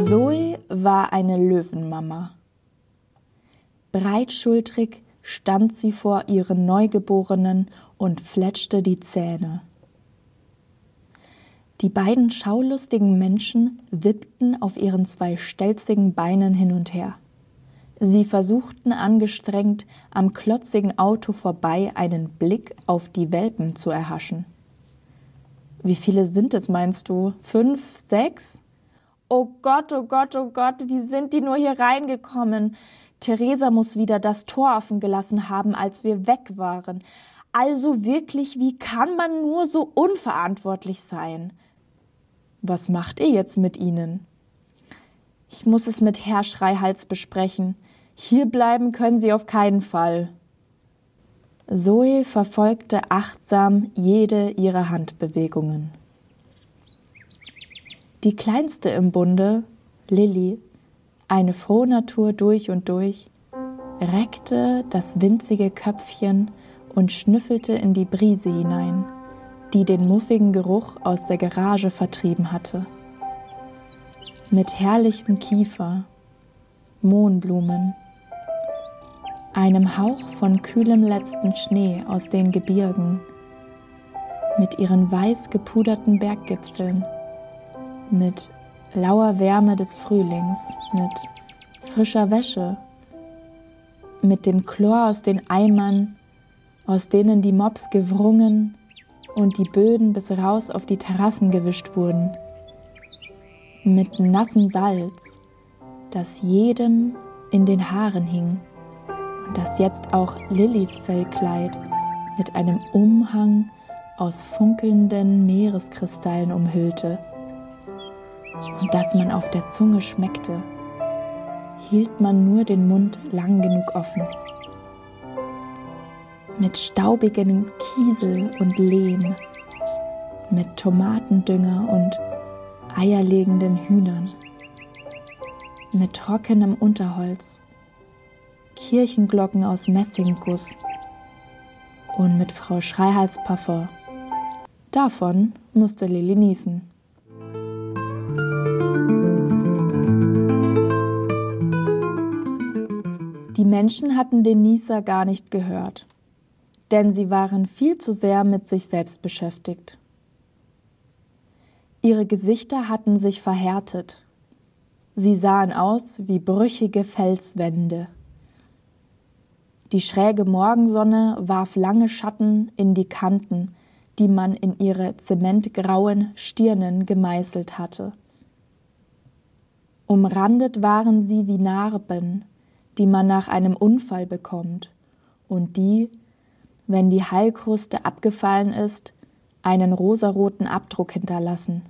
Zoe war eine Löwenmama. Breitschultrig stand sie vor ihren Neugeborenen und fletschte die Zähne. Die beiden schaulustigen Menschen wippten auf ihren 2 stelzigen Beinen hin und her. Sie versuchten angestrengt, am klotzigen Auto vorbei einen Blick auf die Welpen zu erhaschen. »Wie viele sind es, meinst du? 5, 6? Oh Gott, oh Gott, oh Gott, wie sind die nur hier reingekommen? Theresa muss wieder das Tor offen gelassen haben, als wir weg waren. Also wirklich, wie kann man nur so unverantwortlich sein? Was macht ihr jetzt mit ihnen?« »Ich muss es mit Herr Schreihals besprechen. Hier bleiben können sie auf keinen Fall.« Zoe verfolgte achtsam jede ihrer Handbewegungen. Die kleinste im Bunde, Lilly, eine Frohnatur durch und durch, reckte das winzige Köpfchen und schnüffelte in die Brise hinein, die den muffigen Geruch aus der Garage vertrieben hatte. Mit herrlichem Kiefer, Mohnblumen, einem Hauch von kühlem letzten Schnee aus den Gebirgen, mit ihren weiß gepuderten Berggipfeln, mit lauer Wärme des Frühlings, mit frischer Wäsche, mit dem Chlor aus den Eimern, aus denen die Mops gewrungen und die Böden bis raus auf die Terrassen gewischt wurden, mit nassem Salz, das jedem in den Haaren hing und das jetzt auch Lillys Fellkleid mit einem Umhang aus funkelnden Meereskristallen umhüllte und das man auf der Zunge schmeckte, hielt man nur den Mund lang genug offen. Mit staubigem Kiesel und Lehm, mit Tomatendünger und eierlegenden Hühnern, mit trockenem Unterholz, Kirchenglocken aus Messingguss und mit Frau Schreihals Parfum. Davon musste Lilly niesen. Die Menschen hatten den Nieser gar nicht gehört, denn sie waren viel zu sehr mit sich selbst beschäftigt. Ihre Gesichter hatten sich verhärtet. Sie sahen aus wie brüchige Felswände. Die schräge Morgensonne warf lange Schatten in die Kanten, die man in ihre zementgrauen Stirnen gemeißelt hatte. Umrandet waren sie wie Narben, die man nach einem Unfall bekommt und die, wenn die Heilkruste abgefallen ist, einen rosaroten Abdruck hinterlassen.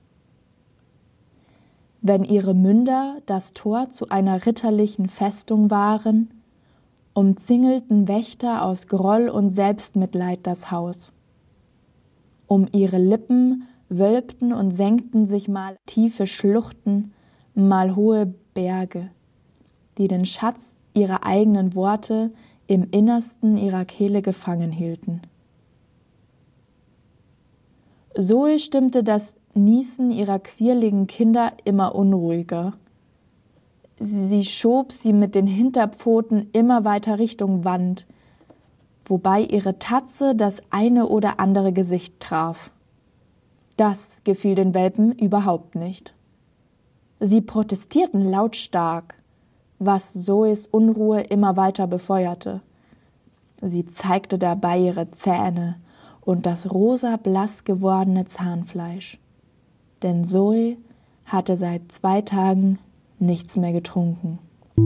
Wenn ihre Münder das Tor zu einer ritterlichen Festung waren, umzingelten Wächter aus Groll und Selbstmitleid das Haus. Um ihre Lippen wölbten und senkten sich mal tiefe Schluchten, mal hohe Berge, die den Schatz ihrer eigenen Worte im Innersten ihrer Kehle gefangen hielten. Zoe stimmte das Niesen ihrer quirligen Kinder immer unruhiger. Sie schob sie mit den Hinterpfoten immer weiter Richtung Wand, wobei ihre Tatze das eine oder andere Gesicht traf. Das gefiel den Welpen überhaupt nicht. Sie protestierten lautstark, was Zoes Unruhe immer weiter befeuerte. Sie zeigte dabei ihre Zähne und das rosa blass gewordene Zahnfleisch. Denn Zoe hatte seit 2 Tagen nichts mehr getrunken.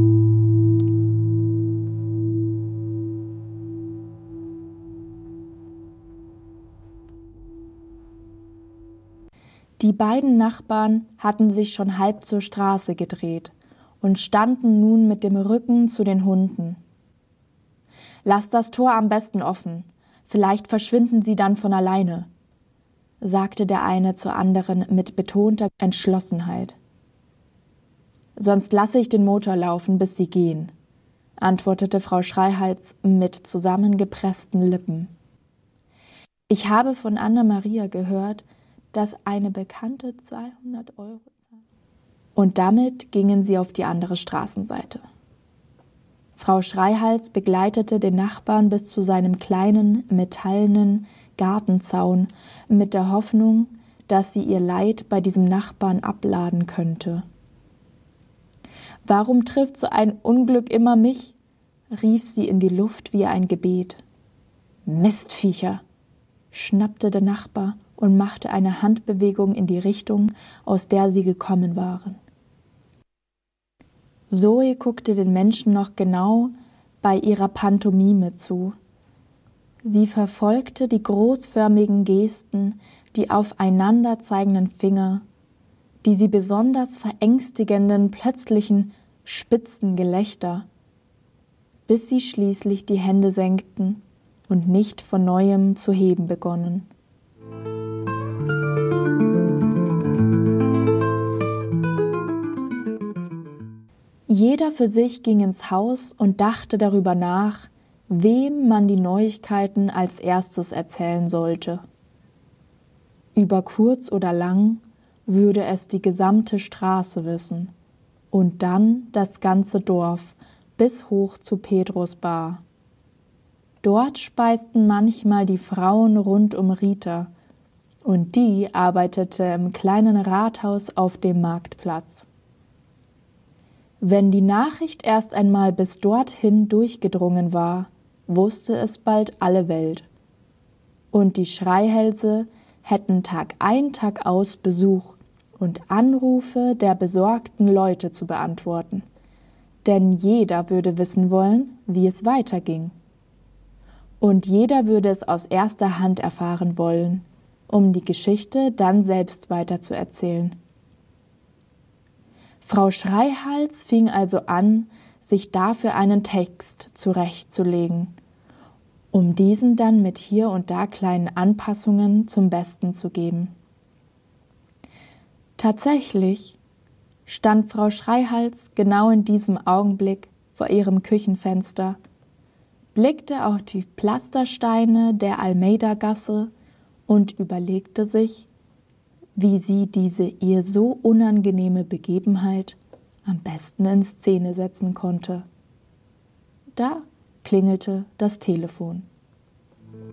Die beiden Nachbarn hatten sich schon halb zur Straße gedreht und standen nun mit dem Rücken zu den Hunden. »Lasst das Tor am besten offen, vielleicht verschwinden sie dann von alleine«, sagte der eine zur anderen mit betonter Entschlossenheit. »Sonst lasse ich den Motor laufen, bis sie gehen«, antwortete Frau Schreihals mit zusammengepressten Lippen. »Ich habe von Anna-Maria gehört, dass eine Bekannte 200 € zahlt.« Und damit gingen sie auf die andere Straßenseite. Frau Schreihals begleitete den Nachbarn bis zu seinem kleinen, metallenen Gartenzaun mit der Hoffnung, dass sie ihr Leid bei diesem Nachbarn abladen könnte. »Warum trifft so ein Unglück immer mich?« rief sie in die Luft wie ein Gebet. »Mistviecher«, schnappte der Nachbar und machte eine Handbewegung in die Richtung, aus der sie gekommen waren. Zoe guckte den Menschen noch genau bei ihrer Pantomime zu. Sie verfolgte die großförmigen Gesten, die aufeinander zeigenden Finger, die sie besonders verängstigenden, plötzlichen, spitzen Gelächter, bis sie schließlich die Hände senkten und nicht von neuem zu heben begonnen. Jeder für sich ging ins Haus und dachte darüber nach, wem man die Neuigkeiten als erstes erzählen sollte. Über kurz oder lang würde es die gesamte Straße wissen und dann das ganze Dorf bis hoch zu Pedros Bar. Dort speisten manchmal die Frauen rund um Rita und die arbeitete im kleinen Rathaus auf dem Marktplatz. Wenn die Nachricht erst einmal bis dorthin durchgedrungen war, wusste es bald alle Welt. Und die Schreihälse hätten Tag ein, Tag aus Besuch und Anrufe der besorgten Leute zu beantworten. Denn jeder würde wissen wollen, wie es weiterging. Und jeder würde es aus erster Hand erfahren wollen, um die Geschichte dann selbst weiterzuerzählen. Frau Schreihals fing also an, sich dafür einen Text zurechtzulegen, um diesen dann mit hier und da kleinen Anpassungen zum Besten zu geben. Tatsächlich stand Frau Schreihals genau in diesem Augenblick vor ihrem Küchenfenster, blickte auf die Pflastersteine der Almeida-Gasse und überlegte sich, wie sie diese ihr so unangenehme Begebenheit am besten in Szene setzen konnte. Da klingelte das Telefon.